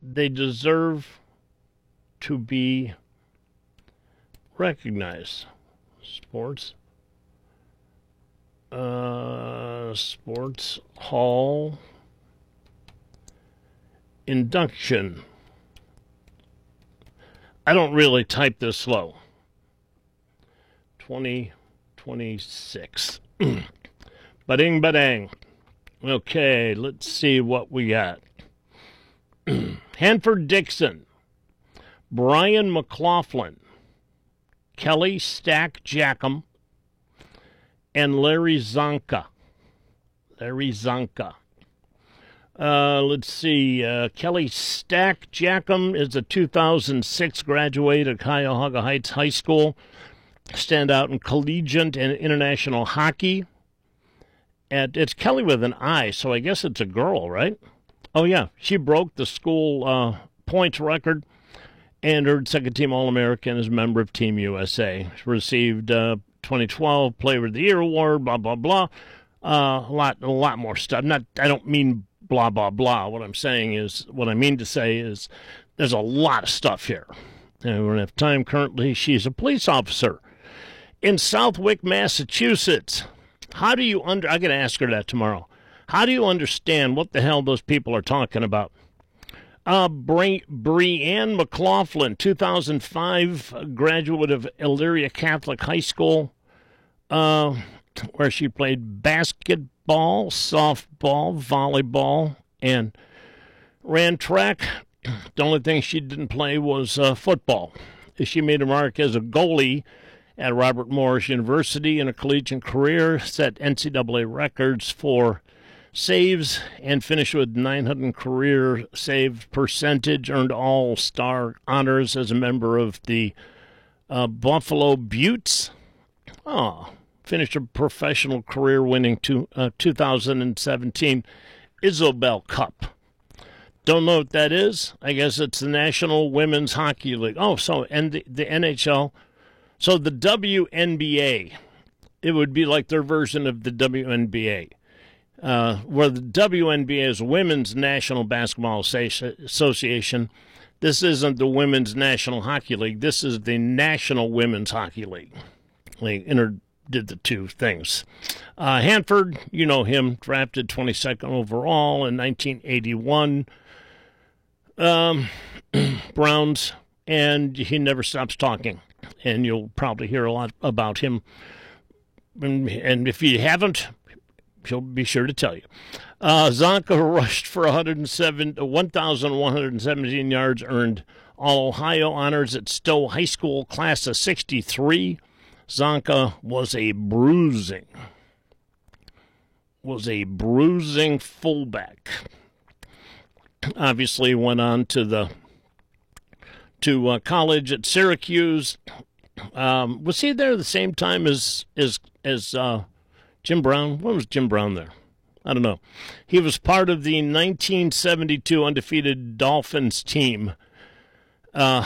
they deserve to be recognized. Sports Hall induction. I don't really type this slow. 2026. Ba-ding, ba-dang. Okay, let's see what we got. Hanford Dixon, Brian McLaughlin, Kelly Stack Jackham, and Larry Zonka. Let's see. Kelly Stack Jackham is a 2006 graduate of Cuyahoga Heights High School. Stand out in collegiate and international hockey. And it's Kelly with an I, so I guess it's a girl, right? Oh, yeah. She broke the school points record and earned second-team All-American as a member of Team USA. She received 2012 Player of the Year award, blah, blah, blah. A lot more stuff. I don't mean blah, blah, blah. What I mean to say is there's a lot of stuff here. And we don't have time currently. She's a police officer in Southwick, Massachusetts. How do you I got to ask her that tomorrow. How do you understand what the hell those people are talking about? Breanne McLaughlin, 2005 graduate of Elyria Catholic High School, where she played basketball, softball, volleyball, and ran track. The only thing she didn't play was football. She made a mark as a goalie at Robert Morris University in a collegiate career, set NCAA records for saves, and finished with 900 career save percentage, earned all-star honors as a member of the Buffalo Buttes. Finished a professional career winning 2017 Isobel Cup. Don't know what that is. I guess it's the National Women's Hockey League. And the NHL. So the WNBA, it would be like their version of the WNBA. Where the WNBA is Women's National Basketball Association. This isn't the Women's National Hockey League. This is the National Women's Hockey League. They did the two things. Hanford, you know him, drafted 22nd overall in 1981. Browns, and he never stops talking. And you'll probably hear a lot about him. And if you haven't, he'll be sure to tell you. Zonka rushed for 1,117 yards, earned All-Ohio honors at Stowe High School, class of 63. Zonka was a bruising fullback. Obviously went on to college at Syracuse. Was he there the same time as Jim Brown? When was Jim Brown there? I don't know. He was part of the 1972 undefeated Dolphins team. So,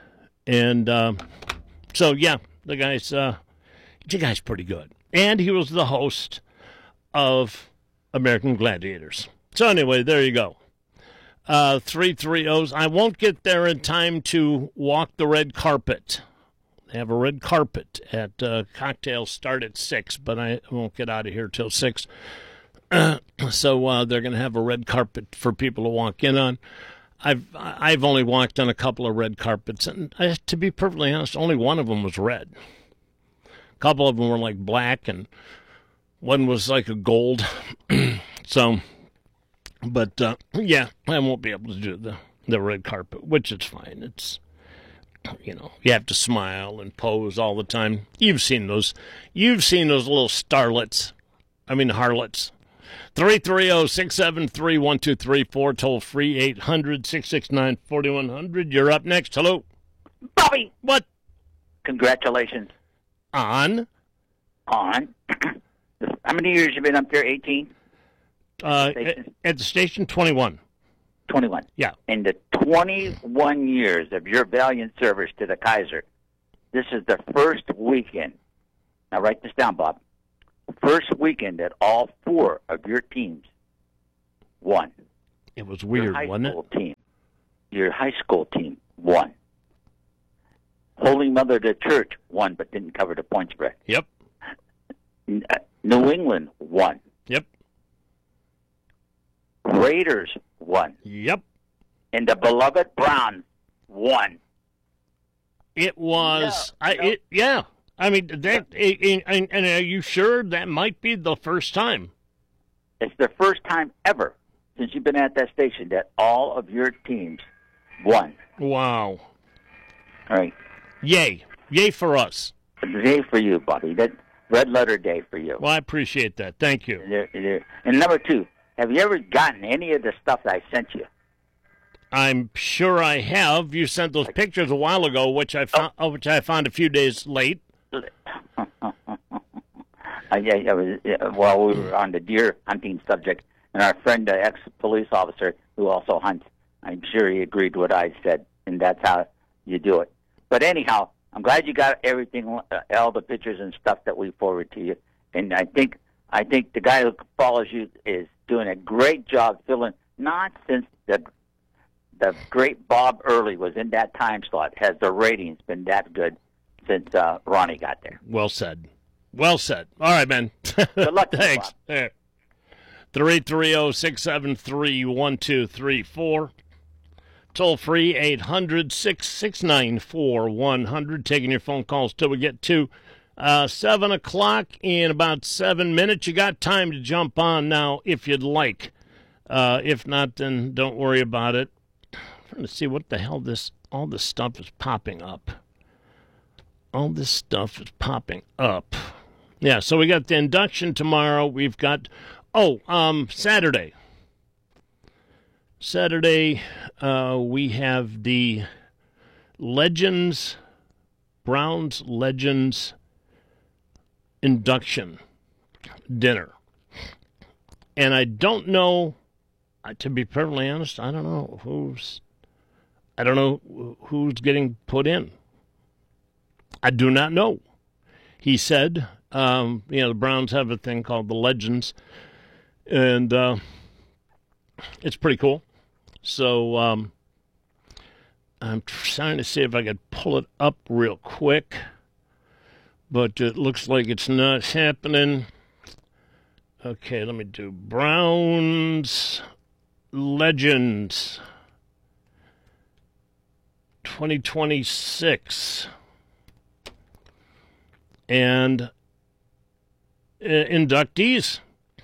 yeah, the guy's pretty good. And he was the host of American Gladiators. So anyway, there you go. 330s. I won't get there in time to walk the red carpet. They have a red carpet at cocktails start at 6, but I won't get out of here till 6. So they're going to have a red carpet for people to walk in on. I've only walked on a couple of red carpets, and to be perfectly honest, only one of them was red. A couple of them were like black, and one was like a gold. So, but yeah, I won't be able to do the red carpet, which is fine. It's, you have to smile and pose all the time. You've seen those little harlots. 330-673-1234, toll free 800-669-4100. You're up next. Hello. Bobby. What? Congratulations. On? How many years you been up there? 18? At the station, 21. 21. Yeah. In the 21 years of your valiant service to the Kaiser, this is the first weekend. Now write this down, Bob. First weekend that all four of your teams won. It was weird, wasn't it? Team. your high school team won. Holy Mother of the Church won, but didn't cover the point spread. Yep. New England won. Yep. Raiders won. Yep. And the beloved Browns won. It was. Yeah. I mean, that. And are you sure that might be the first time? It's the first time ever since you've been at that station that all of your teams won. Wow. All right. Yay. Yay for us. Yay for you, Bobby. That red letter day for you. Well, I appreciate that. Thank you. And number 2, have you ever gotten any of the stuff that I sent you? I'm sure I have. You sent those pictures a while ago, which I found a few days late. Well, we were on the deer hunting subject, and our friend, ex-police officer who also hunts, I'm sure he agreed to what I said, and that's how you do it. But anyhow, I'm glad you got everything, all the pictures and stuff that we forward to you. And I think the guy who follows you is doing a great job filling. Not since the great Bob Early was in that time slot has the ratings been that good since Ronnie got there. Well said. Well said. All right, man. Good luck. Thanks. 330-673-1234. Toll free 800-669-4100. Taking your phone calls till we get to 7 o'clock in about 7 minutes. You got time to jump on now if you'd like. If not, then don't worry about it. I'm trying to see what the hell all this stuff is popping up. All this stuff is popping up. Yeah, so we got the induction tomorrow. We've got, Saturday. Saturday, we have the Browns Legends induction dinner. And I don't know, to be perfectly honest, I don't know who's getting put in. I do not know. He said, the Browns have a thing called the Legends, and it's pretty cool. So I'm trying to see if I could pull it up real quick, but it looks like it's not happening. Okay, let me do Browns Legends 2026. And inductees,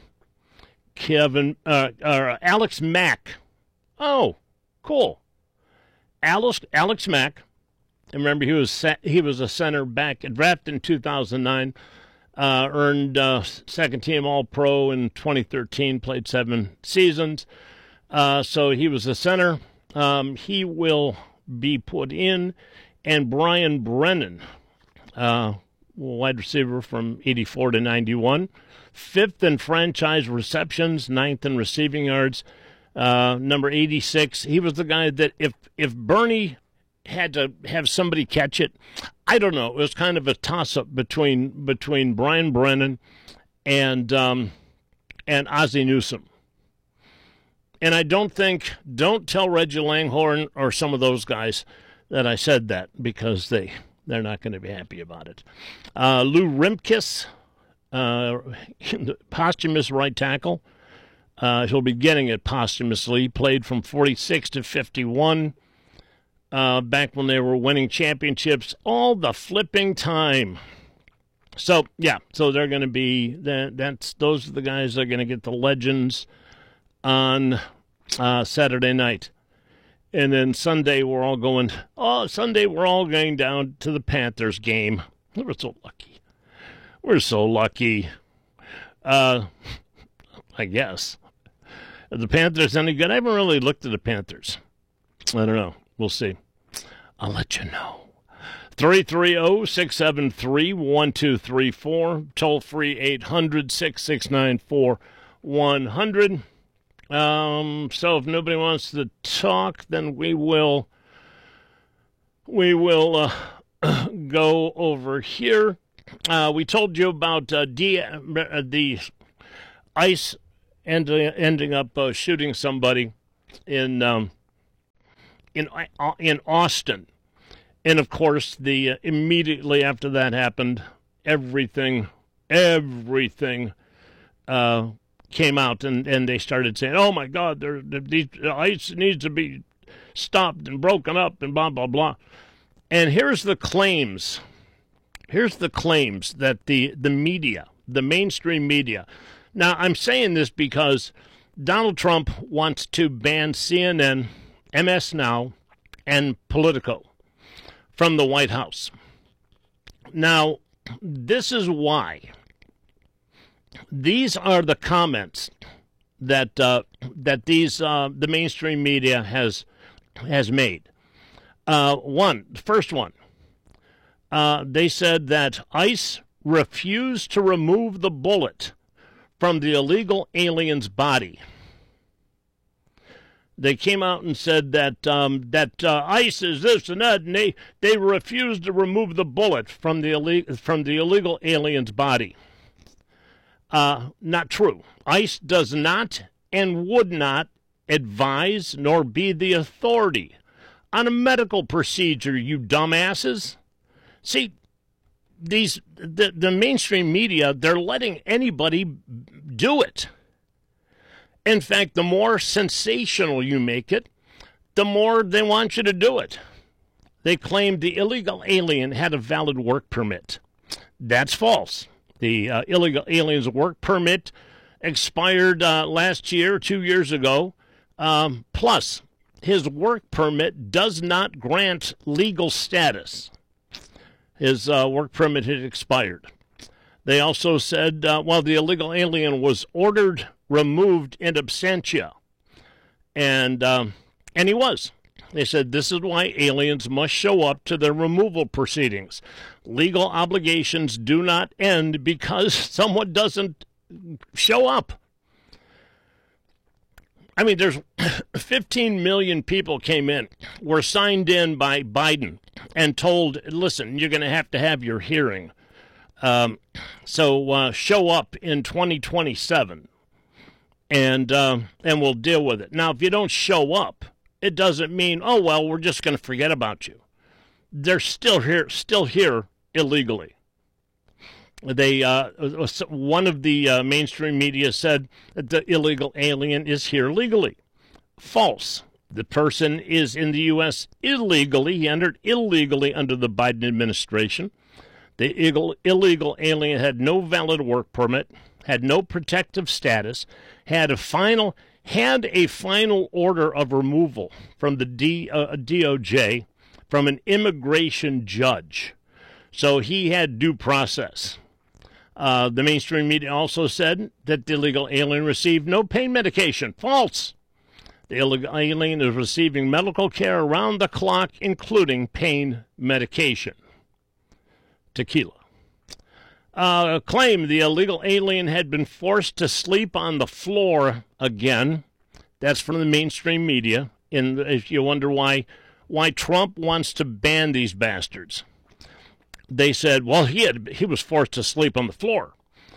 Alex Mack. Oh, cool. Alex Mack. And remember, he was a center back, drafted in 2009. Earned second team All-Pro in 2013. Played 7 seasons. So he was a center. He will be put in, and Brian Brennan. Wide receiver from 84 to 91. 5th in franchise receptions, 9th in receiving yards. Number 86. He was the guy that if Bernie had to have somebody catch it, I don't know. It was kind of a toss-up between Brian Brennan and Ozzie Newsome. And don't tell Reggie Langhorne or some of those guys that I said that, because they're not going to be happy about it. Lou Rimkus, posthumous right tackle. He'll be getting it posthumously. He played from 46 to 51, back when they were winning championships all the flipping time. So, yeah, they're going to be, those are the guys that are going to get the Legends on Saturday night. And then Sunday, we're all going down to the Panthers game. We're so lucky. I guess. Are the Panthers any good? I haven't really looked at the Panthers. I don't know. We'll see. I'll let you know. 330-673-1234. Toll free 800-669-4100. So if nobody wants to talk, then we will go over here. We told you about the ICE ending up shooting somebody in in Austin. And of course, the immediately after that happened, everything came out, and they started saying, "Oh my God, these ICE needs to be stopped and broken up and blah blah blah." And here's the claims. Here's the claims that the media, the mainstream media. Now, I'm saying this because Donald Trump wants to ban CNN, MS Now, and Politico from the White House. Now, this is why. These are the comments that the mainstream media has made. The first one, they said that ICE refused to remove the bullet from the illegal alien's body. They came out and said that ICE is this and that, and they refused to remove the bullet from the illegal alien's body. Not true. ICE does not and would not advise nor be the authority on a medical procedure, you dumbasses. See, the mainstream media, they're letting anybody do it. In fact, the more sensational you make it, the more they want you to do it. They claimed the illegal alien had a valid work permit. That's false. The illegal alien's work permit expired last year, 2 years ago. Plus, his work permit does not grant legal status. His work permit had expired. They also said, the illegal alien was ordered removed in absentia. And he was. They said this is why aliens must show up to their removal proceedings. Legal obligations do not end because someone doesn't show up. I mean, there's 15 million people came in, were signed in by Biden and told, listen, you're going to have your hearing. So show up in 2027 and we'll deal with it. Now, if you don't show up, it doesn't mean, oh, well, we're just going to forget about you. They're still here illegally. They one of the mainstream media said that the illegal alien is here legally. False. The person is in the U.S. illegally. He entered illegally under the Biden administration. The illegal alien had no valid work permit, had no protective status, had a final order of removal from the DOJ from an immigration judge. So he had due process. The mainstream media also said that the illegal alien received no pain medication. False. The illegal alien is receiving medical care around the clock, including pain medication. Tequila. Claim the illegal alien had been forced to sleep on the floor again. That's from the mainstream media. And if you wonder why Trump wants to ban these bastards, they said, well, he was forced to sleep on the floor.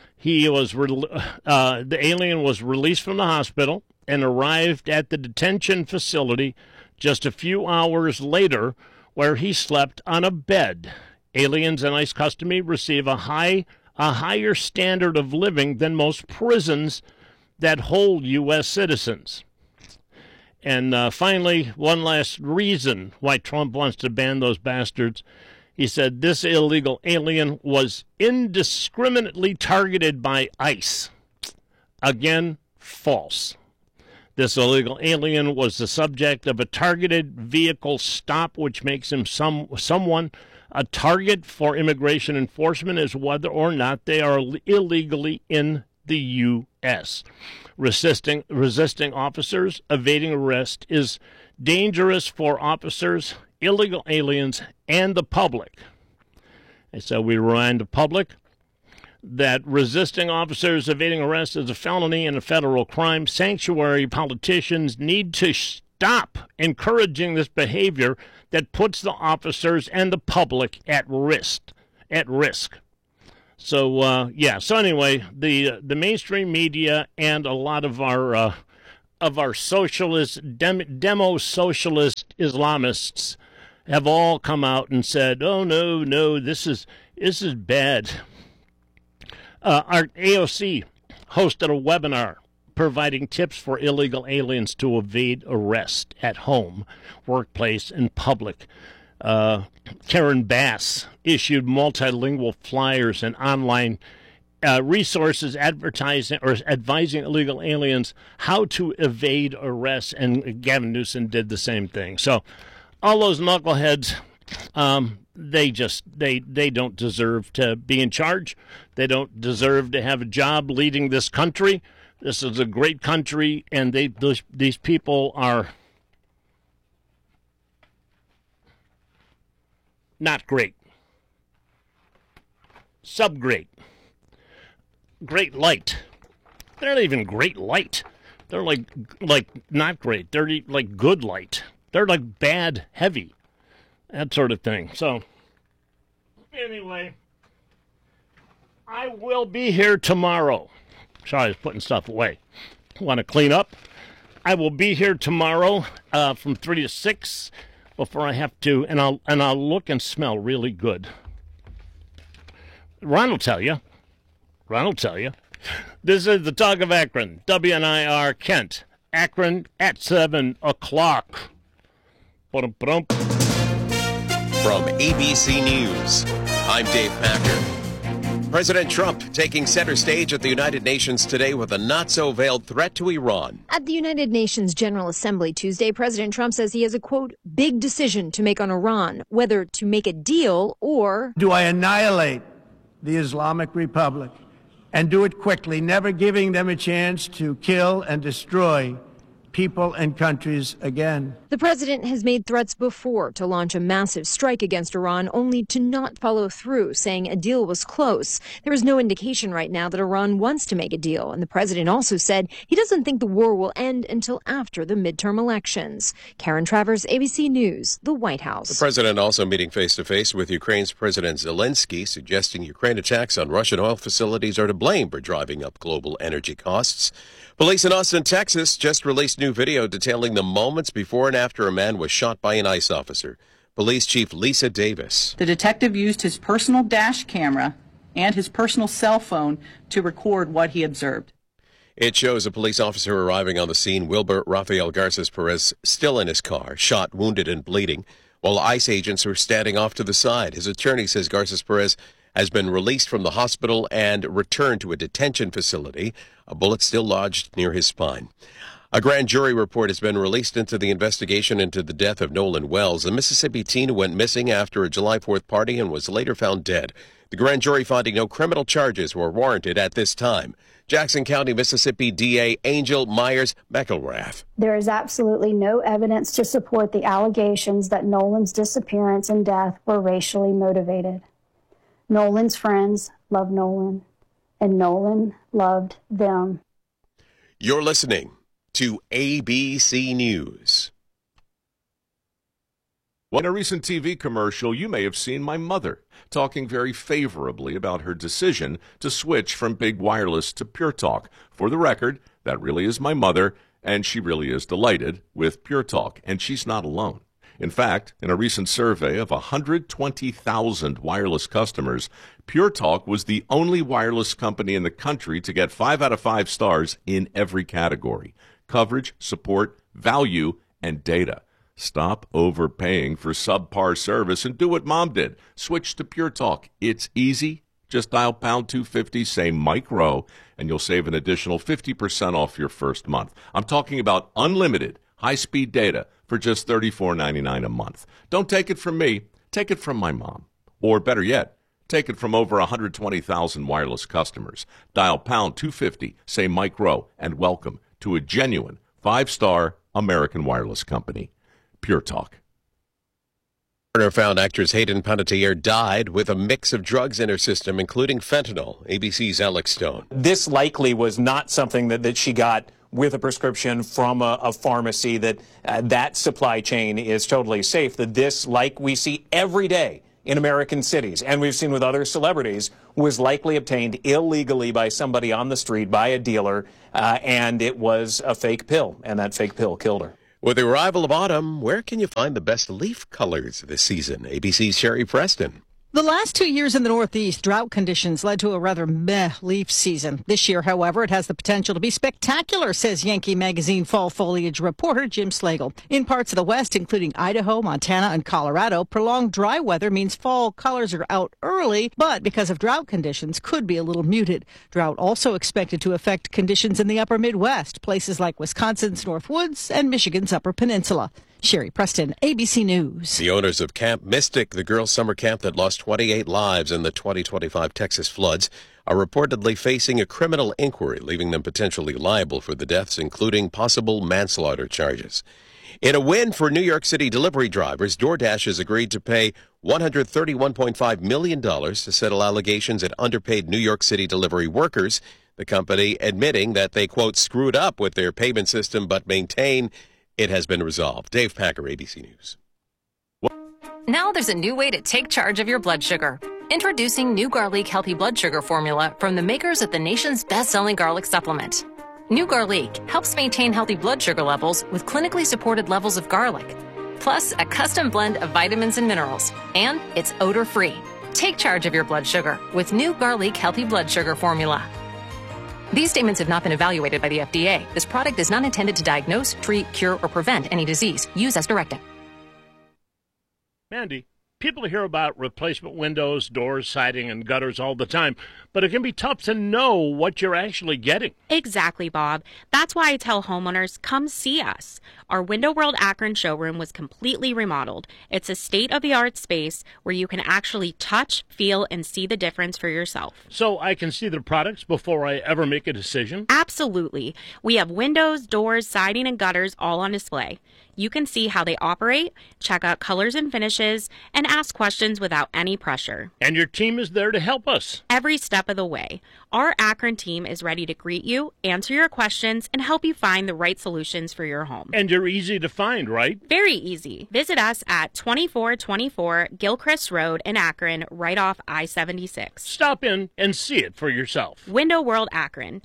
The alien was released from the hospital and arrived at the detention facility just a few hours later, where he slept on a bed. Aliens in ICE custody receive a higher standard of living than most prisons that hold U.S. citizens. And finally, one last reason why Trump wants to ban those bastards. He said this illegal alien was indiscriminately targeted by ICE. Again, false. This illegal alien was the subject of a targeted vehicle stop, which makes him someone a target for immigration enforcement, as whether or not they are illegally in the U.S. Resisting officers, evading arrest is dangerous for officers, illegal aliens, and the public. And so we remind the public that resisting officers, evading arrest is a felony and a federal crime. Sanctuary politicians need to stop encouraging this behavior that puts the officers and the public at risk. So, So anyway, the mainstream media and a lot of our of our socialist, demo socialist Islamists have all come out and said, "Oh no, this is bad." Our AOC hosted a webinar providing tips for illegal aliens to evade arrest at home, workplace, and public. Karen Bass issued multilingual flyers and online resources advertising or advising illegal aliens how to evade arrests, and Gavin Newsom did the same thing. So all those knuckleheads, they don't deserve to be in charge. They don't deserve to have a job leading this country. This is a great country, and these people are not great. Subgreat. Great light. They're not even great light. They're like not great. They're like good light. They're like bad heavy. That sort of thing. So, anyway, I will be here tomorrow. Sorry, I was putting stuff away. Want to clean up? I will be here tomorrow from 3 to 6 before I have to, and I'll look and smell really good. Ron will tell you. This is the Talk of Akron. WNIR Kent. Akron at 7 o'clock. From ABC News, I'm Dave Packer. President Trump taking center stage at the United Nations today with a not-so-veiled threat to Iran. At the United Nations General Assembly Tuesday, President Trump says he has a, quote, big decision to make on Iran, whether to make a deal or... Do I annihilate the Islamic Republic and do it quickly, never giving them a chance to kill and destroy people and countries again? The president has made threats before to launch a massive strike against Iran, only to not follow through, saying a deal was close. There is no indication right now that Iran wants to make a deal. And the president also said he doesn't think the war will end until after the midterm elections. Karen Travers, ABC News, the White House. The president also meeting face-to-face with Ukraine's President Zelensky, suggesting Ukraine attacks on Russian oil facilities are to blame for driving up global energy costs. Police in Austin, Texas, just released new video detailing the moments before and after a man was shot by an ICE officer. Police Chief Lisa Davis. The detective used his personal dash camera and his personal cell phone to record what he observed. It shows a police officer arriving on the scene, Wilbur Rafael Garces Perez, still in his car, shot, wounded, and bleeding, while ICE agents were standing off to the side. His attorney says Garces Perez has been released from the hospital and returned to a detention facility. A bullet still lodged near his spine. A grand jury report has been released into the investigation into the death of Nolan Wells, a Mississippi teen who went missing after a July 4th party and was later found dead. The grand jury finding no criminal charges were warranted at this time. Jackson County, Mississippi DA Angel Myers McElrath. There is absolutely no evidence to support the allegations that Nolan's disappearance and death were racially motivated. Nolan's friends loved Nolan, and Nolan loved them. You're listening to ABC News. In a recent TV commercial, you may have seen my mother talking very favorably about her decision to switch from Big Wireless to Pure Talk. For the record, that really is my mother, and she really is delighted with Pure Talk, and she's not alone. In fact, in a recent survey of 120,000 wireless customers, Pure Talk was the only wireless company in the country to get 5 out of 5 stars in every category: coverage, support, value, and data. Stop overpaying for subpar service and do what Mom did. Switch to Pure Talk. It's easy. Just dial pound 250, say Mike Rowe, and you'll save an additional 50% off your first month. I'm talking about unlimited high-speed data for just $34.99 a month. Don't take it from me. Take it from my mom. Or better yet, take it from over 120,000 wireless customers. Dial pound 250, say Mike Rowe, and welcome to a genuine 5-star American wireless company. Pure Talk. Coroner found actress Hayden Panettiere died with a mix of drugs in her system, including fentanyl. ABC's Alex Stone. This likely was not something that she got with a prescription from a pharmacy, that supply chain is totally safe, that this, like we see every day in American cities, and we've seen with other celebrities, was likely obtained illegally by somebody on the street, by a dealer, and it was a fake pill, and that fake pill killed her. With the arrival of autumn, where can you find the best leaf colors this season? ABC's Sherry Preston. The last 2 years in the Northeast, drought conditions led to a rather meh leaf season. This year, however, it has the potential to be spectacular, says Yankee Magazine fall foliage reporter Jim Slagle. In parts of the West, including Idaho, Montana, and Colorado, prolonged dry weather means fall colors are out early, but because of drought conditions, could be a little muted. Drought also expected to affect conditions in the upper Midwest, places like Wisconsin's North Woods and Michigan's Upper Peninsula. Sherry Preston, ABC News. The owners of Camp Mystic, the girls' summer camp that lost 28 lives in the 2025 Texas floods, are reportedly facing a criminal inquiry, leaving them potentially liable for the deaths, including possible manslaughter charges. In a win for New York City delivery drivers, DoorDash has agreed to pay $131.5 million to settle allegations at underpaid New York City delivery workers, the company admitting that they, quote, screwed up with their payment system, but maintain it has been resolved. Dave Packer, ABC News. Now there's a new way to take charge of your blood sugar. Introducing new Garlic Healthy Blood Sugar Formula from the makers of the nation's best-selling garlic supplement. New Garlic helps maintain healthy blood sugar levels with clinically supported levels of garlic, plus a custom blend of vitamins and minerals, and it's odor-free. Take charge of your blood sugar with new Garlic Healthy Blood Sugar Formula. These statements have not been evaluated by the FDA. This product is not intended to diagnose, treat, cure, or prevent any disease. Use as directed. Mandy, people hear about replacement windows, doors, siding, and gutters all the time, but it can be tough to know what you're actually getting. Exactly, Bob. That's why I tell homeowners, come see us. Our Window World Akron showroom was completely remodeled. It's a state-of-the-art space where you can actually touch, feel, and see the difference for yourself. So I can see the products before I ever make a decision? Absolutely. We have windows, doors, siding, and gutters all on display. You can see how they operate, check out colors and finishes, and ask questions without any pressure. And your team is there to help us every step of the way. Our Akron team is ready to greet you, answer your questions, and help you find the right solutions for your home. And you're easy to find, right? Very easy. Visit us at 2424 Gilchrist Road in Akron, right off I-76. Stop in and see it for yourself. Window World Akron,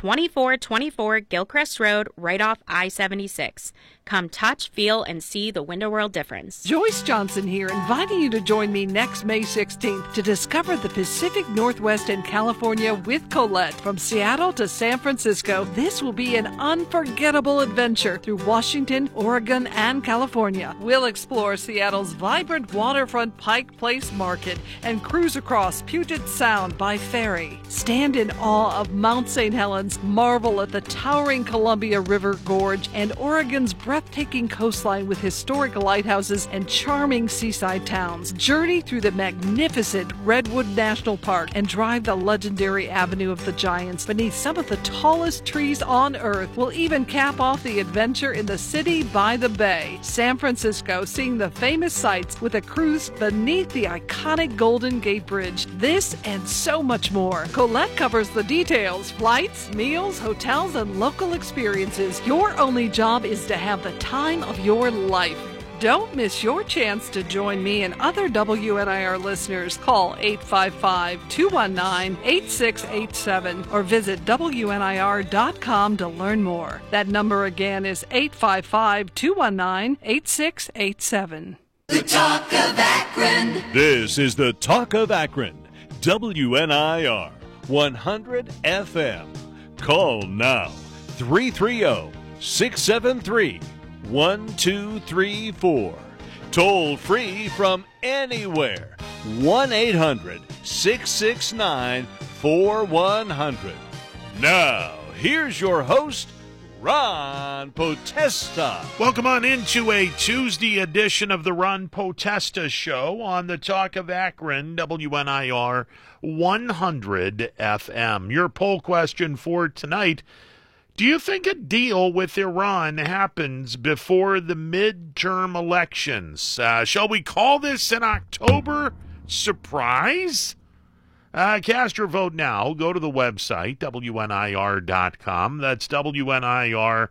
2424 Gilchrist Road, right off I-76. Come touch, feel, and see the Window World difference. Joyce Johnson here, inviting you to join me next May 16th to discover the Pacific Northwest and California with Colette. From Seattle to San Francisco, this will be an unforgettable adventure through Washington, Oregon, and California. We'll explore Seattle's vibrant waterfront Pike Place Market and cruise across Puget Sound by ferry. Stand in awe of Mount St. Helens, marvel at the towering Columbia River Gorge, and Oregon's breathtaking coastline with historic lighthouses and charming seaside towns. Journey through the magnificent Redwood National Park and drive the legendary Avenue of the Giants beneath some of the tallest trees on Earth. We'll even cap off the adventure in the city by the bay. San Francisco, seeing the famous sights with a cruise beneath the iconic Golden Gate Bridge. This and so much more. Colette covers the details: flights, meals, hotels, and local experiences. Your only job is to have the time of your life. Don't miss your chance to join me and other WNIR listeners. Call 855-219-8687 or visit WNIR.com to learn more. That number again is 855-219-8687. The Talk of Akron. This is the Talk of Akron. WNIR 100 FM. Call now 330-673-1234. Toll free from anywhere. 1-800-669-4100. Now, here's your host, Ron Potesta. Welcome on into a Tuesday edition of the Ron Potesta Show on the Talk of Akron, WNIR 100 FM. Your poll question for tonight: do you think a deal with Iran happens before the midterm elections? Shall we call this an October surprise? Cast your vote now. Go to the website, WNIR.com. That's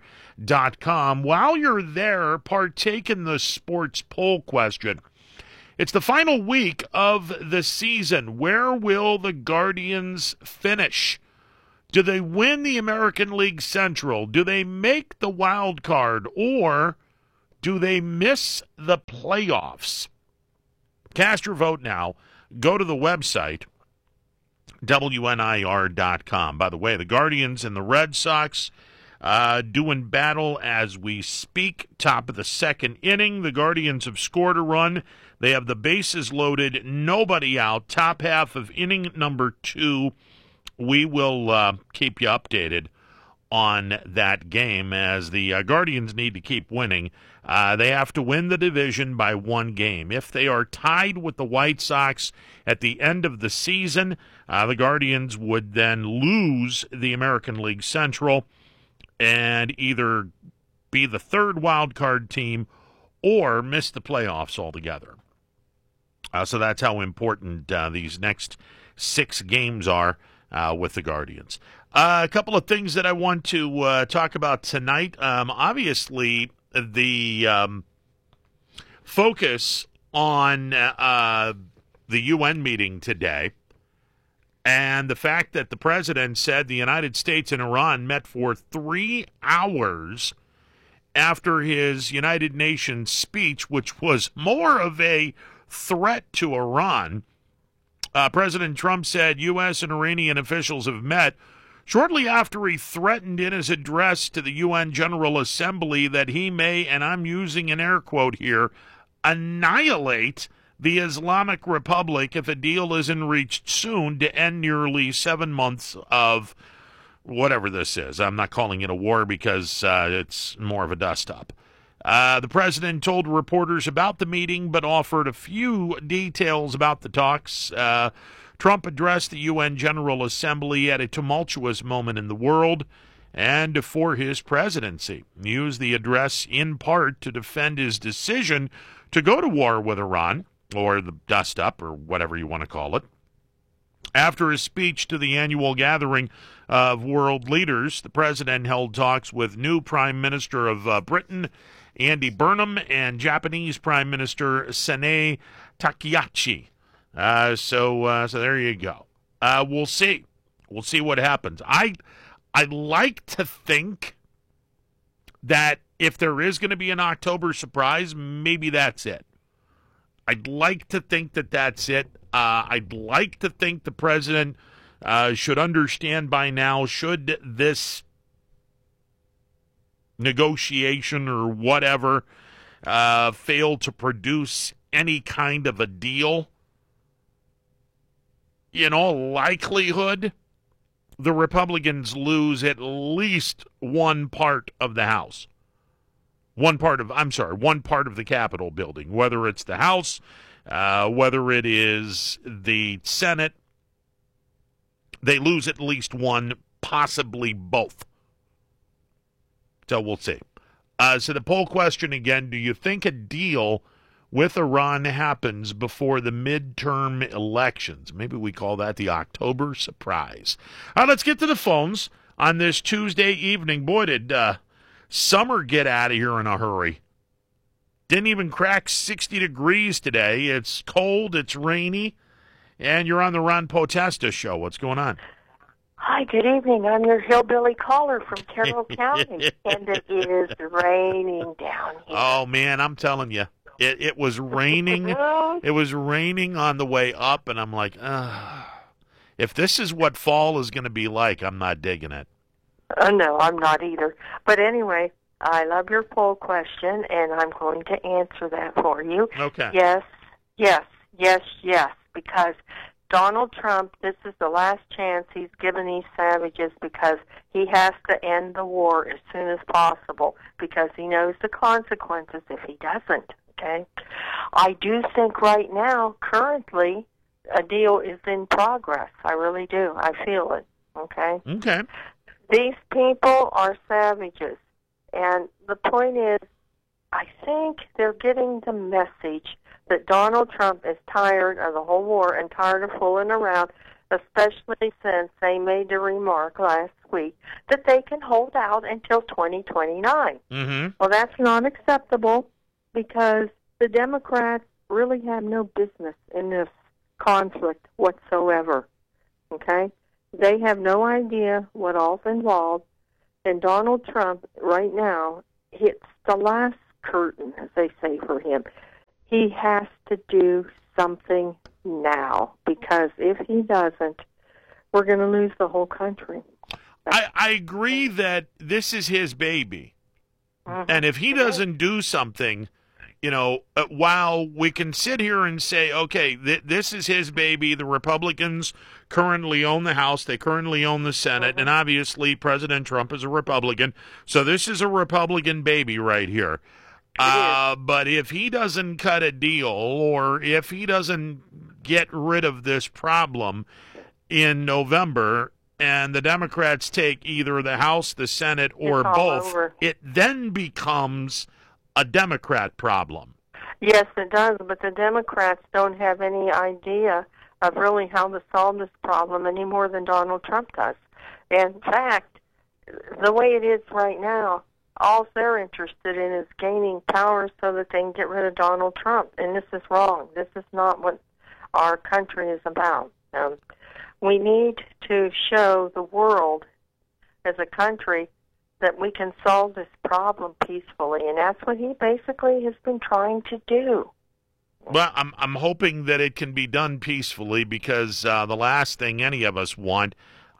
WNIR.com. While you're there, partake in the sports poll question. It's the final week of the season. Where will the Guardians finish? Do they win the American League Central? Do they make the wild card? Or do they miss the playoffs? Cast your vote now. Go to the website, WNIR.com. By the way, the Guardians and the Red Sox doing battle as we speak. Top of the second inning. The Guardians have scored a run. They have the bases loaded, nobody out. Top half of inning number 2. We will keep you updated on that game as the Guardians need to keep winning. They have to win the division by 1 game. If they are tied with the White Sox at the end of the season, the Guardians would then lose the American League Central and either be the 3rd wild card team or miss the playoffs altogether. So that's how important these next 6 games are with the Guardians. A couple of things that I want to talk about tonight. Obviously, the focus on the UN meeting today and the fact that the president said the United States and Iran met for 3 hours after his United Nations speech, which was more of a threat to Iran. President Trump said U.S. and Iranian officials have met shortly after he threatened in his address to the UN General Assembly that he may, and I'm using an air quote here, annihilate the Islamic Republic if a deal isn't reached soon to end nearly 7 months of whatever this is. I'm not calling it a war because it's more of a dust-up. The president told reporters about the meeting but offered a few details about the talks. Trump addressed the UN General Assembly at a tumultuous moment in the world and for his presidency. He used the address in part to defend his decision to go to war with Iran, or the dust-up, or whatever you want to call it. After his speech to the annual gathering of world leaders, the president held talks with new Prime Minister of Britain, Andy Burnham, and Japanese Prime Minister Sanae Takaichi. So there you go. We'll see. We'll see what happens. I like to think that if there is going to be an October surprise, maybe that's it. I'd like to think that that's it. I'd like to think the president should understand by now, should this negotiation or whatever fail to produce any kind of a deal, in all likelihood, the Republicans lose at least one part of the House. One part of the Capitol building, whether it's the House, whether it is the Senate. They lose at least one, possibly both. So we'll see. So the poll question again, do you think a deal with Iran happens before the midterm elections? Maybe we call that the October surprise. All right, let's get to the phones on this Tuesday evening. Boy, did summer get out of here in a hurry. Didn't even crack 60 degrees today. It's cold, it's rainy, and you're on the Ron Potesta show. What's going on? Hi, good evening. I'm your hillbilly caller from Carroll County, and it is raining down here. Oh, man, I'm telling you. It was raining. It was raining on the way up, and I'm like, if this is what fall is going to be like, I'm not digging it. No, I'm not either. But anyway, I love your poll question, and I'm going to answer that for you. Okay. Yes, because Donald Trump, this is the last chance he's given these savages because he has to end the war as soon as possible because he knows the consequences if he doesn't, okay? I do think right now, currently, a deal is in progress. I really do. I feel it, okay? Okay. These people are savages. And the point is, I think they're getting the message that Donald Trump is tired of the whole war and tired of fooling around, especially since they made the remark last week that they can hold out until 2029. Mm-hmm. Well, that's not acceptable because the Democrats really have no business in this conflict whatsoever. Okay? They have no idea what all's involved. And Donald Trump, right now, hits the last curtain, as they say for him. He has to do something now, because if he doesn't, we're going to lose the whole country. I agree that this is his baby. And if he doesn't do something, while we can sit here and say, okay, this is his baby, the Republicans currently own the House, they currently own the Senate, and obviously President Trump is a Republican, so this is a Republican baby right here. But if he doesn't cut a deal, or if he doesn't get rid of this problem in November, and the Democrats take either the House, the Senate, or both, it then becomes a Democrat problem. Yes, it does, but the Democrats don't have any idea of really how to solve this problem any more than Donald Trump does. In fact, the way it is right now, all they're interested in is gaining power so that they can get rid of Donald Trump, and this is wrong. This is not what our country is about. We need to show the world as a country that we can solve this problem peacefully, and that's what he basically has been trying to do. Well, I'm hoping that it can be done peacefully, because the last thing any of us want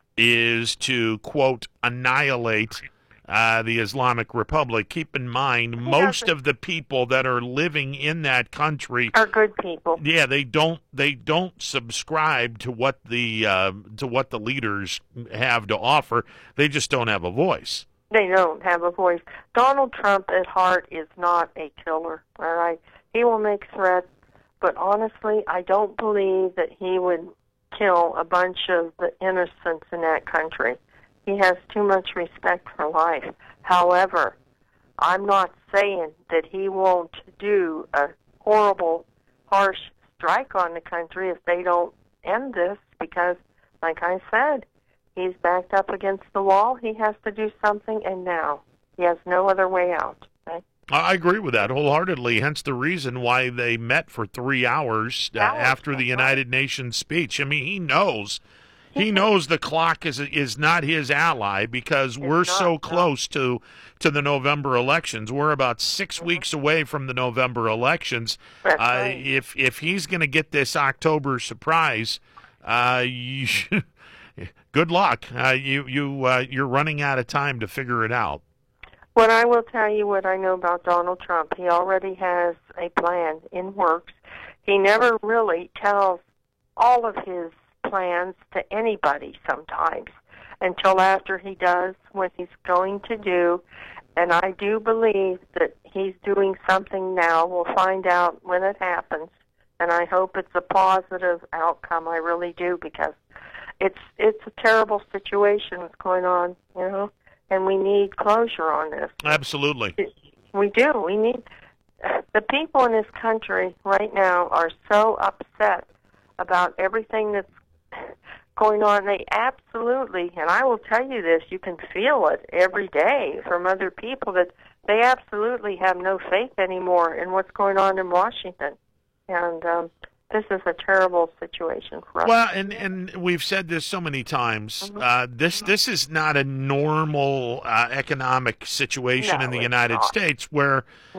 is to, quote, annihilate the Islamic Republic. Keep in mind, most of the people that are living in that country are good people. Yeah, they don't subscribe to what the leaders have to offer. They just don't have a voice. They don't have a voice. Donald Trump at heart is not a killer. All right, he will make threats, but honestly, I don't believe that he would kill a bunch of the innocents in that country. He has too much respect for life. However, I'm not saying that he won't do a horrible, harsh strike on the country if they don't end this, because, like I said, he's backed up against the wall. He has to do something, and now. He has no other way out. Okay? I agree with that wholeheartedly, hence the reason why they met for 3 hours after the United Nations speech. I mean, he knows the clock is not his ally, because we're so close to the November elections. We're about 6 weeks away from the November elections. If he's going to get this October surprise, good luck. You're running out of time to figure it out. Well, I will tell you what I know about Donald Trump. He already has a plan in works. He never really tells all of his plans to anybody sometimes until after he does what he's going to do. And I do believe that he's doing something now. We'll find out when it happens. And I hope it's a positive outcome. I really do, because it's a terrible situation that's going on, and we need closure on this. Absolutely. We do. We need the people in this country right now are so upset about everything that's going on. They absolutely, and I will tell you this, you can feel it every day from other people, that they absolutely have no faith anymore in what's going on in Washington. And this is a terrible situation for us. Well, and we've said this so many times. This is not a normal economic situation in the United States, where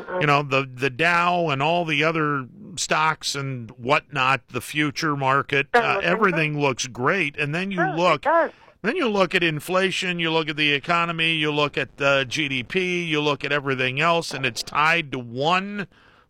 the Dow and all the other stocks and whatnot, the future market, everything looks great, and then you look. Then you look at inflation, you look at the economy, you look at the GDP, you look at everything else, and it's tied to one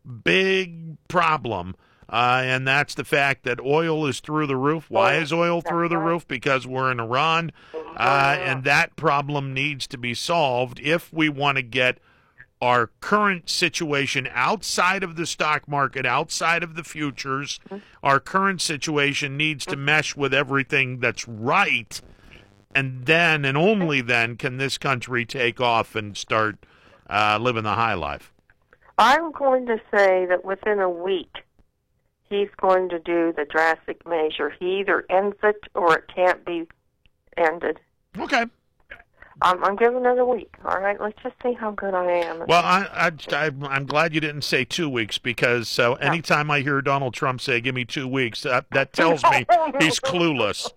big problem. And that's the fact that oil is through the roof. Why is oil through the roof? Because we're in Iran, and that problem needs to be solved if we want to get our current situation outside of the stock market, outside of the futures. Our current situation needs to mesh with everything that's right, and then and only then can this country take off and start living the high life. I'm going to say that within a week, he's going to do the drastic measure. He either ends it or it can't be ended. Okay. I'm giving it a week. All right, let's just see how good I am. Well, I'm glad you didn't say 2 weeks, because anytime I hear Donald Trump say, give me 2 weeks, that tells me he's clueless.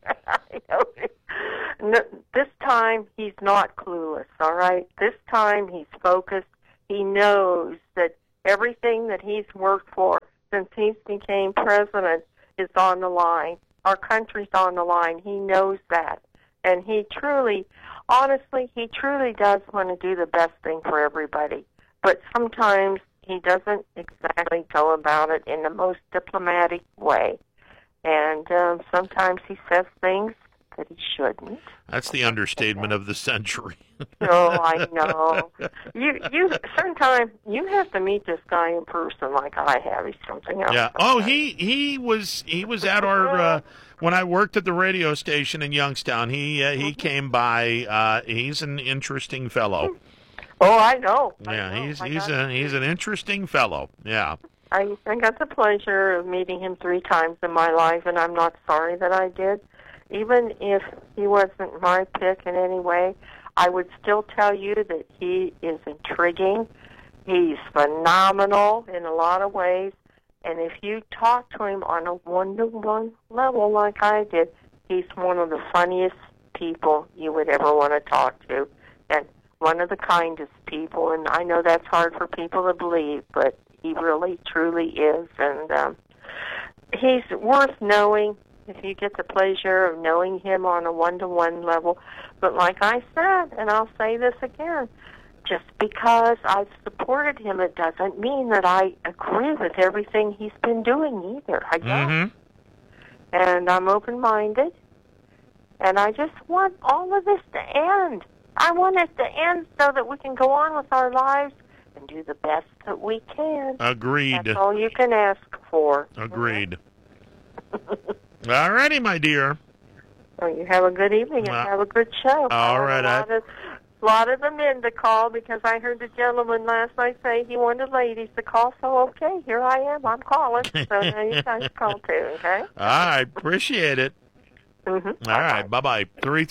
No, this time, he's not clueless, all right? This time, he's focused. He knows that everything that he's worked for since he became president is on the line. Our country's on the line. He knows that. And he truly, honestly, he truly does want to do the best thing for everybody. But sometimes he doesn't exactly go about it in the most diplomatic way. And sometimes he says things that he shouldn't. That's the understatement of the century. Oh, I know. You sometimes you have to meet this guy in person, like I have. He's something else. Yeah. Oh, he was at our when I worked at the radio station in Youngstown. He came by. He's an interesting fellow. Oh, I know. Yeah, he's an interesting fellow. Yeah. I got the pleasure of meeting him 3 times in my life, and I'm not sorry that I did. Even if he wasn't my pick in any way, I would still tell you that he is intriguing. He's phenomenal in a lot of ways. And if you talk to him on a one-to-one level like I did, he's one of the funniest people you would ever want to talk to. And one of the kindest people. And I know that's hard for people to believe, but he really, truly is. And he's worth knowing if you get the pleasure of knowing him on a one-to-one level. But like I said, and I'll say this again, just because I've supported him, it doesn't mean that I agree with everything he's been doing either. I don't. Mm-hmm. And I'm open-minded, and I just want all of this to end. I want it to end so that we can go on with our lives and do the best that we can. Agreed. That's all you can ask for. Agreed. All righty, my dear. Well, you have a good evening and have a good show. All right. A lot of the men to call, because I heard the gentleman last night say he wanted ladies to call, so okay, here I am. I'm calling. So now you guys call too, okay? All right. Appreciate it. Mm-hmm. All right. Bye-bye.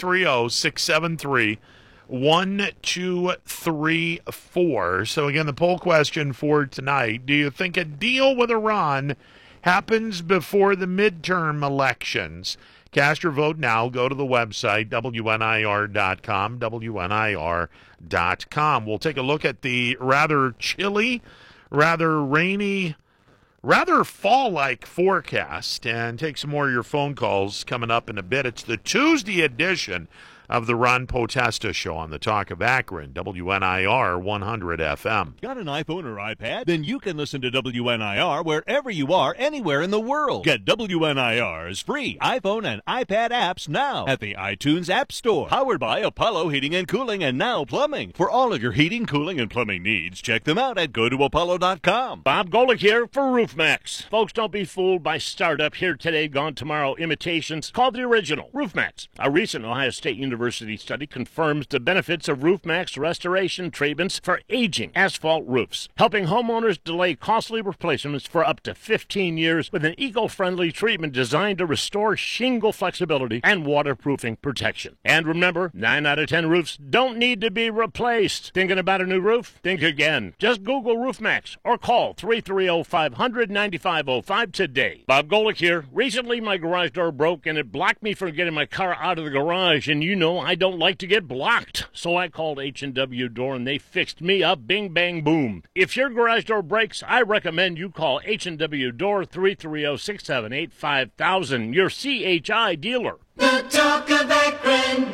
330-673-1234. So, again, the poll question for tonight, do you think a deal with Iran happens before the midterm elections? Cast your vote now. Go to the website, WNIR.com, WNIR.com. We'll take a look at the rather chilly, rather rainy, rather fall-like forecast and take some more of your phone calls coming up in a bit. It's the Tuesday edition of the Ron Potesta Show on the Talk of Akron, WNIR 100 FM. Got an iPhone or iPad? Then you can listen to WNIR wherever you are, anywhere in the world. Get WNIR's free iPhone and iPad apps now at the iTunes App Store. Powered by Apollo Heating and Cooling and Now Plumbing. For all of your heating, cooling, and plumbing needs, check them out at gotoapollo.com. Bob Golick here for RoofMax. Folks, don't be fooled by startup here today, gone tomorrow imitations. Call the original, RoofMax. A recent Ohio State University study confirms the benefits of RoofMax restoration treatments for aging asphalt roofs, helping homeowners delay costly replacements for up to 15 years with an eco-friendly treatment designed to restore shingle flexibility and waterproofing protection. And remember, 9 out of 10 roofs don't need to be replaced. Thinking about a new roof? Think again. Just Google RoofMax or call 330-500-9505 today. Bob Golick here. Recently, my garage door broke and it blocked me from getting my car out of the garage, and you know I don't like to get blocked. So I called H&W Door and they fixed me up. Bing, bang, boom. If your garage door breaks, I recommend you call H&W Door 330-678-5000, your CHI dealer. The Talk of Akron,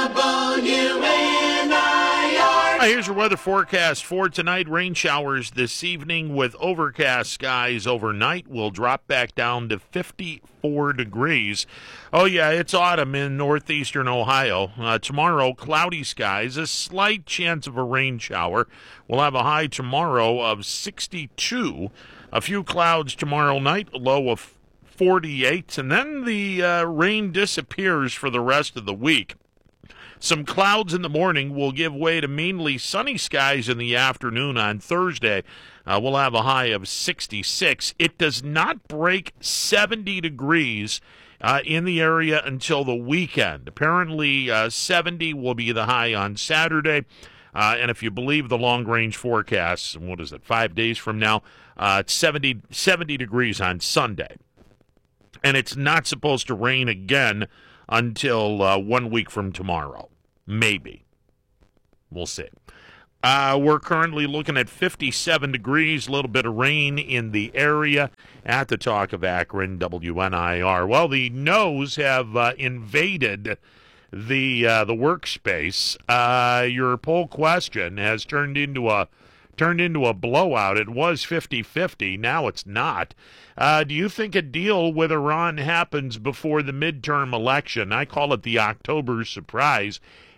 WNIR. Here's your weather forecast for tonight. Rain showers this evening with overcast skies overnight. Will drop back down to 54 degrees. Oh, yeah, it's autumn in northeastern Ohio. Tomorrow, cloudy skies, a slight chance of a rain shower. We'll have a high tomorrow of 62. A few clouds tomorrow night, a low of 48. And then the rain disappears for the rest of the week. Some clouds in the morning will give way to mainly sunny skies in the afternoon on Thursday. We'll have a high of 66. It does not break 70 degrees in the area until the weekend. Apparently, 70 will be the high on Saturday. And if you believe the long-range forecasts, what is it, 5 days from now, it's 70 degrees on Sunday. And it's not supposed to rain again until 1 week from tomorrow. Maybe. We'll see. We're currently looking at 57 degrees, a little bit of rain in the area at the Talk of Akron, WNIR. Well, the no's have invaded the workspace. Your poll question has turned into a blowout. It was 50-50. Now it's not. Do you think a deal with Iran happens before the midterm election? I call it the October surprise.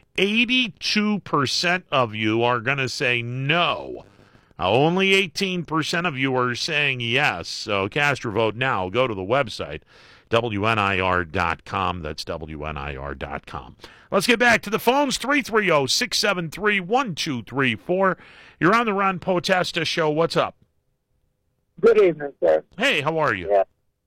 82% of you are going to say no. Only 18% of you are saying yes. So cast your vote now. Go to the website, WNIR.com. That's WNIR.com. Let's get back to the phones, 330-673-1234. You're on the Ron Potesta Show. What's up? Good evening, sir. Hey, how are you? Yeah.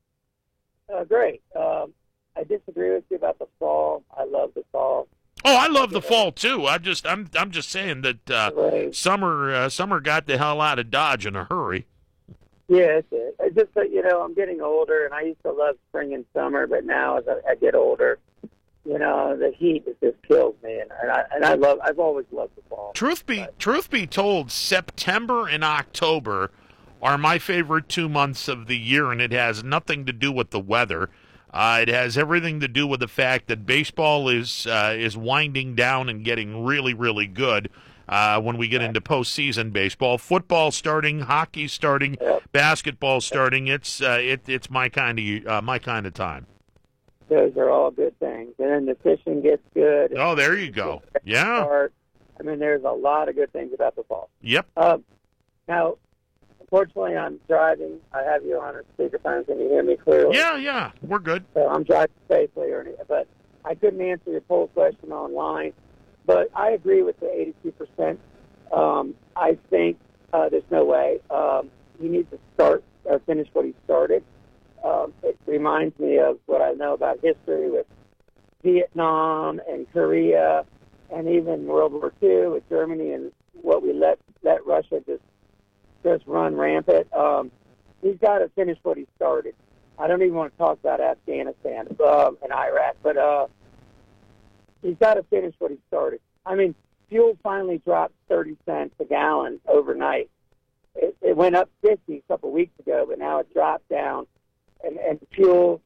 Great. I disagree with you about the fall. I love the fall. Oh, I love the fall too. I'm just saying that summer got the hell out of Dodge in a hurry. Yeah, it's just that I'm getting older, and I used to love spring and summer, but now as I get older, the heat just kills me, and I've always loved the fall. Truth be told, September and October are my favorite 2 months of the year, and it has nothing to do with the weather. It has everything to do with the fact that baseball is winding down and getting really, really good when we get into postseason baseball. Football starting, hockey starting, basketball starting. It's my kind of time. Those are all good things, and then the fishing gets good. Oh, there you go. Yeah. I mean, there's a lot of good things about the fall. Yep. Now, unfortunately, I'm driving. I have you on a speakerphone. Can you hear me clearly? Yeah, we're good. So I'm driving safely, but I couldn't answer your poll question online. But I agree with the 82%. I think there's no way. He needs to start or finish what he started. It reminds me of what I know about history with Vietnam and Korea, and even World War II with Germany, and what we let Russia just run rampant. He's got to finish what he started. I don't even want to talk about Afghanistan and Iraq, but he's got to finish what he started. I mean, fuel finally dropped 30 cents a gallon overnight. It went up 50 a couple weeks ago, but now it dropped down. And fuel,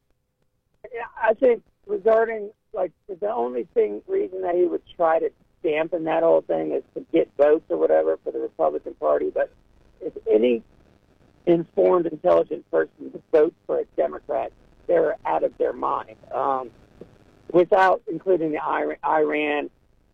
I think regarding, the only reason that he would try to dampen that whole thing is to get votes or whatever for the Republican Party. But if any informed, intelligent person votes for a Democrat, they're out of their mind. Without including the Iran.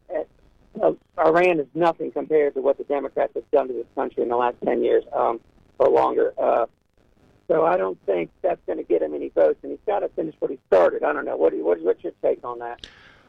Iran is nothing compared to what the Democrats have done to this country in the last 10 years or longer. So I don't think that's going to get him any votes, and he's got to finish what he started. I don't know. What's your take on that?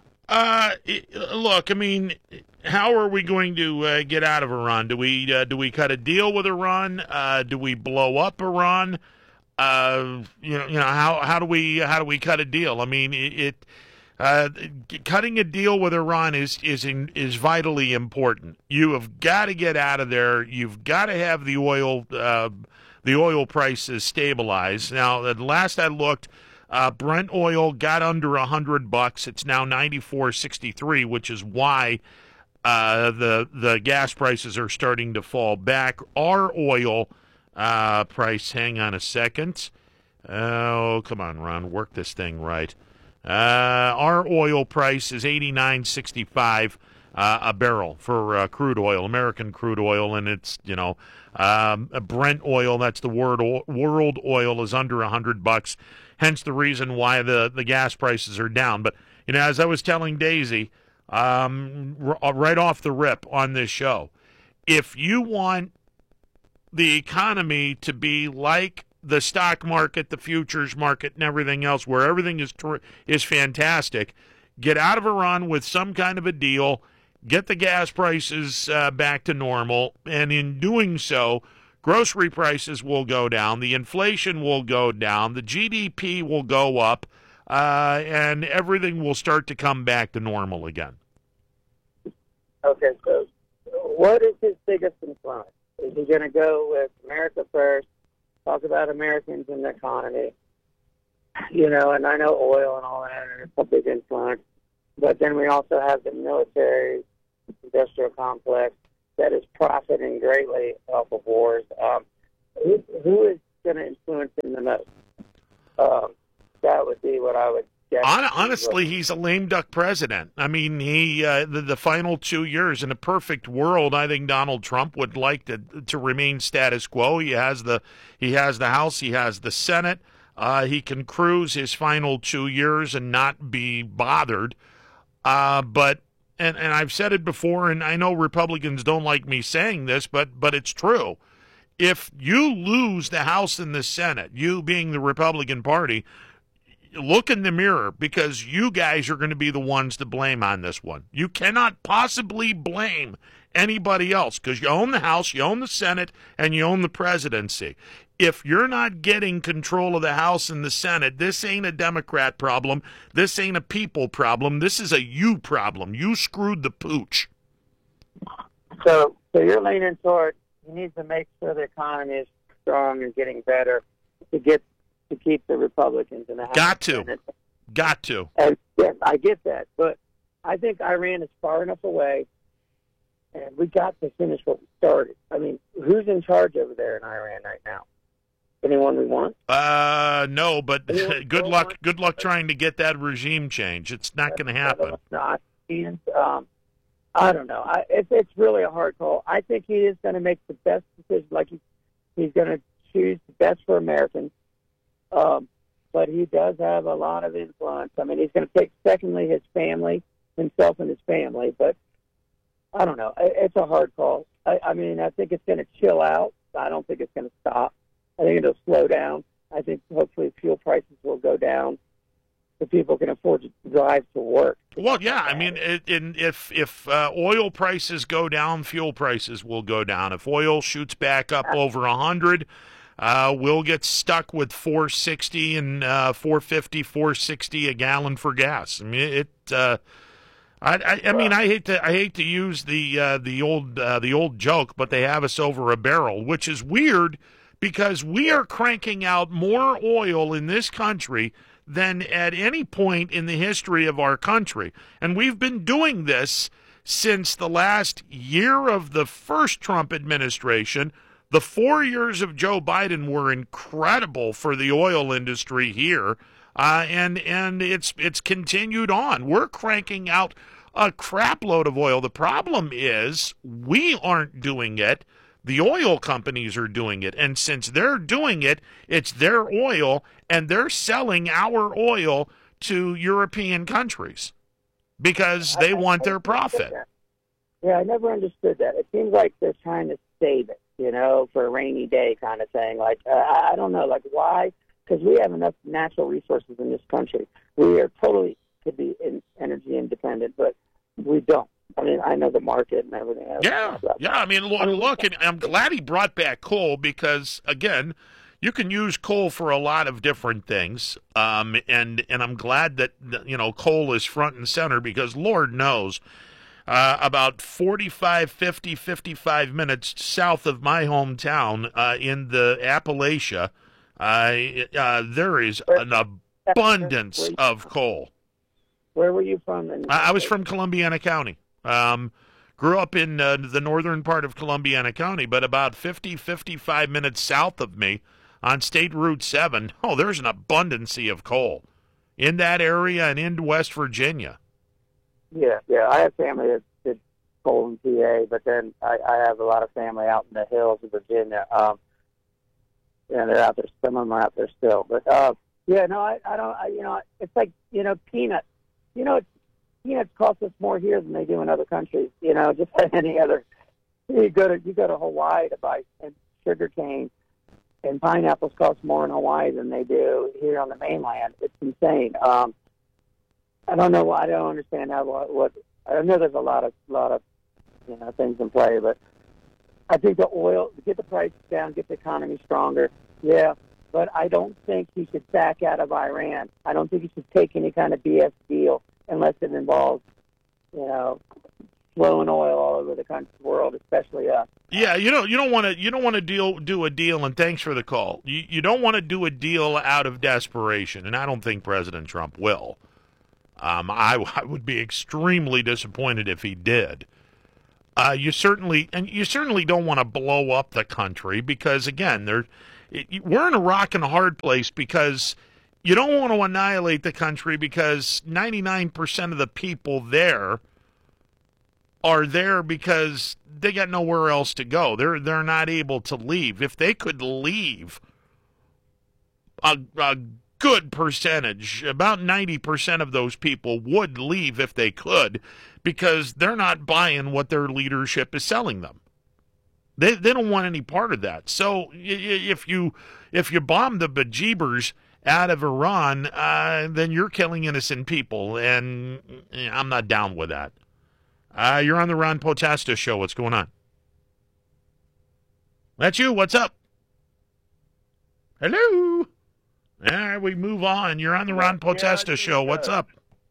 Look, I mean, how are we going to get out of Iran? Do we cut a deal with Iran? Do we blow up Iran? How do we cut a deal? I mean, cutting a deal with Iran is vitally important. You have got to get out of there. You've got to have the oil prices stabilized. Now, at last I looked, Brent oil got under $100. It's now $94.63, which is why the gas prices are starting to fall back. Our oil price, hang on a second. Oh, come on, Ron, work this thing right. Our oil price is $89.65 a barrel for crude oil, American crude oil, and it's Brent oil. That's the world oil is under $100. Hence the reason why the gas prices are down. But as I was telling Daisy, right off the rip on this show, if you want the economy to be like the stock market, the futures market, and everything else, where everything is fantastic, get out of Iran with some kind of a deal, get the gas prices back to normal, and in doing so, grocery prices will go down, the inflation will go down, the GDP will go up, and everything will start to come back to normal again. Okay, so what is his biggest influence? Is he going to go with America first, talk about Americans and the economy? You know, and I know oil and all that, and it's a big influence. But then we also have the military industrial complex that is profiting greatly off of wars. Who is going to influence him the most? That would be what I would guess. Honestly, he's a lame duck president. I mean, the final 2 years, in a perfect world, I think Donald Trump would like to remain status quo. He has the House, he has the Senate. He can cruise his final 2 years and not be bothered. But I've said it before, and I know Republicans don't like me saying this, but it's true. If you lose the House and the Senate, you being the Republican Party, look in the mirror, because you guys are going to be the ones to blame on this one. You cannot possibly blame anybody else, because you own the House, you own the Senate, and you own the presidency. If you're not getting control of the House and the Senate, this ain't a Democrat problem. This ain't a people problem. This is a you problem. You screwed the pooch. So you're leaning toward he needs to make sure the economy is strong and getting better to keep the Republicans in the House. Got to. And yes, I get that, but I think Iran is far enough away, and we got to finish what we started. I mean, who's in charge over there in Iran right now? Anyone we want? No, but good luck trying to get that regime change. It's not going to happen. I don't know. It's really a hard call. I think he is going to make the best decision. Like he's going to choose the best for Americans. But he does have a lot of influence. I mean, he's going to take, secondly, his family, himself and his family. But I don't know. It's a hard call. I mean, I think it's going to chill out. I don't think it's going to stop. I think it'll slow down. I think hopefully fuel prices will go down so people can afford to drive to work. Well, yeah. I mean, if oil prices go down, fuel prices will go down. If oil shoots back up over 100, we'll get stuck with $4.60 and $4.50, $4.60 a gallon for gas. I mean, I mean, I hate to use the old joke, but they have us over a barrel, which is weird because we are cranking out more oil in this country than at any point in the history of our country, and we've been doing this since the last year of the first Trump administration. The 4 years of Joe Biden were incredible for the oil industry here, and it's continued on. We're cranking out a crap load of oil. The problem is we aren't doing it. The oil companies are doing it, and since they're doing it, it's their oil, and they're selling our oil to European countries because they want their profit. Yeah, I never understood that. It seems like they're trying to save it, you know, for a rainy day kind of thing. Like, I don't know, like why? Because we have enough natural resources in this country. We are totally could be energy independent, but we don't. I mean, I know the market and everything else. Yeah. I mean, look, and I'm glad he brought back coal because, again, you can use coal for a lot of different things, and I'm glad that, you know, coal is front and center because Lord knows, about 45, 50, 55 minutes south of my hometown in the Appalachia, there is an abundance of coal. Where were you from? I was from Columbiana County. Grew up in the northern part of Columbiana County, but about 50, 55 minutes south of me on State Route 7, there's an abundance of coal in that area and into West Virginia. Yeah. I have family that did coal in PA, but then I have a lot of family out in the hills of Virginia. They're out there. Some of them are out there still. But, I don't, it's like, peanuts. Peanuts cost us more here than they do in other countries. Just like any other. You go to Hawaii to buy sugar cane, and pineapples cost more in Hawaii than they do here on the mainland. It's insane. I don't know why. I don't understand what. I know there's a lot of things in play, but I think the oil, get the prices down, get the economy stronger. Yeah, but I don't think he should back out of Iran. I don't think he should take any kind of BS deal unless it involves, flowing oil all over the world, especially us. Yeah, you don't want to do a deal. And thanks for the call. You don't want to do a deal out of desperation, and I don't think President Trump will. I would be extremely disappointed if he did. You certainly don't want to blow up the country because, again, we're in a rock and a hard place because you don't want to annihilate the country because 99% of the people there are there because they got nowhere else to go. They're not able to leave. If they could leave, a good percentage, about 90% of those people would leave if they could because they're not buying what their leadership is selling them. They don't want any part of that. So if you bomb the bejeebers out of Iran, then you're killing innocent people, and I'm not down with that. You're on the Ron Potesta Show. What's going on? That's you. What's up? Hello? All right, we move on. You're on the Ron Potesta Show. What's up?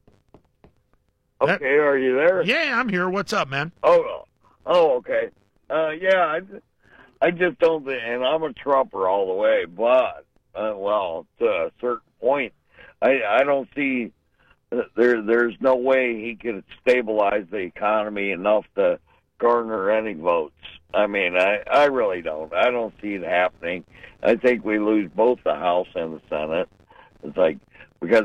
Okay, are you there? Yeah, I'm here. What's up, man? Oh, okay. Yeah, I just don't think, and I'm a Trumper all the way, but, to a certain point, I don't see, there's no way he can stabilize the economy enough to garner any votes. I mean, I really don't. I don't see it happening. I think we lose both the House and the Senate. It's like, because,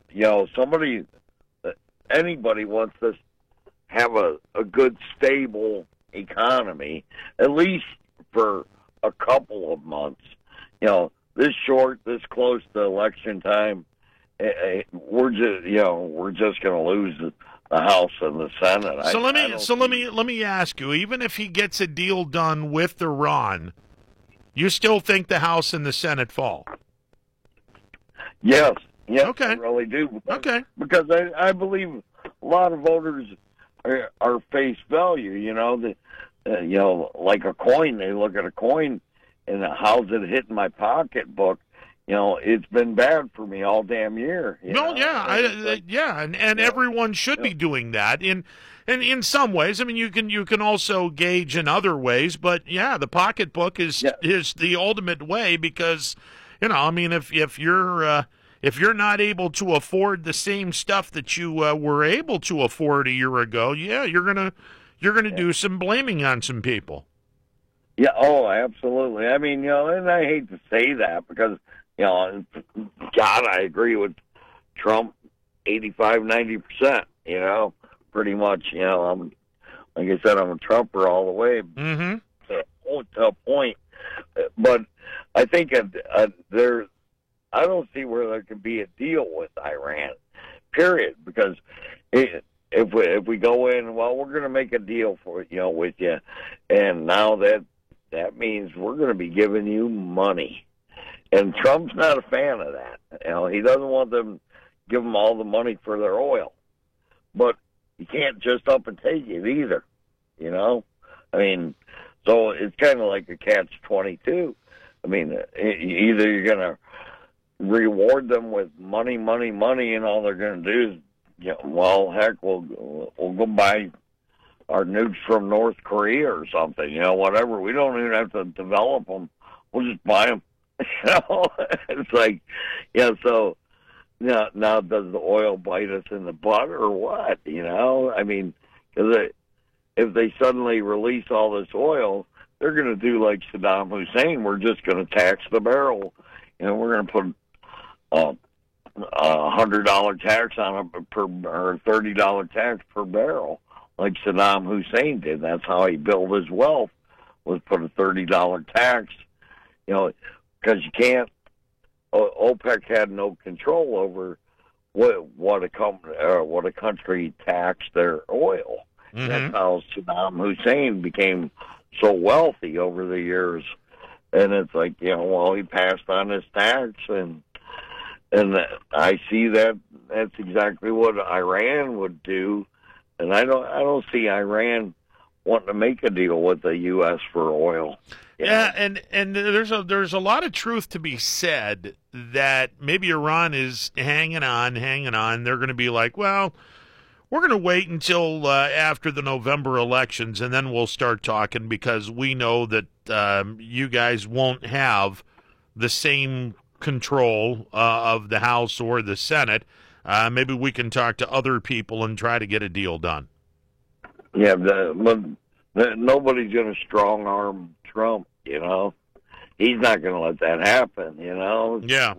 anybody wants to have a good, stable economy, at least for a couple of months. This close to election time, we're just going to lose the House and the Senate. Let me ask you: even if he gets a deal done with Iran, you still think the House and the Senate fall? Yes, okay. I really do. Because I believe a lot of voters are face value. Like a coin. They look at a coin and how's it hitting my pocketbook? It's been bad for me all damn year. And everyone should be doing that. In some ways, I mean, you can also gauge in other ways, but the pocketbook is the ultimate way because, if you're not able to afford the same stuff that you were able to afford a year ago, you're gonna do some blaming on some people. Yeah. Oh, absolutely. I mean, and I hate to say that because, God, I agree with Trump 85-90%, pretty much, I'm, like I said, I'm a Trumper all the way to a point. But I think I don't see where there can be a deal with Iran, period, because if we go in, well, we're going to make a deal with you, and now that means we're going to be giving you money. And Trump's not a fan of that. He doesn't want them give them all the money for their oil. But you can't just up and take it either, I mean, so it's kind of like a catch-22. I mean, either you're going to reward them with money, and all they're going to do is, well, heck, we'll go buy our nukes from North Korea or something, whatever. We don't even have to develop them. We'll just buy them. It's like, so now does the oil bite us in the butt or what? I mean, because if they suddenly release all this oil, they're going to do like Saddam Hussein. We're just going to tax the barrel. We're going to put $100 tax on it or $30 tax per barrel, like Saddam Hussein did. That's how he built his wealth, was put a $30 tax. Because you can't. OPEC had no control over what a country taxed their oil. Mm-hmm. That's how Saddam Hussein became so wealthy over the years. And it's like, he passed on his tax, and I see that that's exactly what Iran would do. And I don't see Iran wanting to make a deal with the U.S. for oil. Yeah, and there's a lot of truth to be said that maybe Iran is hanging on. They're going to be like, well, we're going to wait until after the November elections, and then we'll start talking because we know that you guys won't have the same control of the House or the Senate. Maybe we can talk to other people and try to get a deal done. Yeah, nobody's going to strong arm Trump, you know. He's not going to let that happen, you know. Yeah.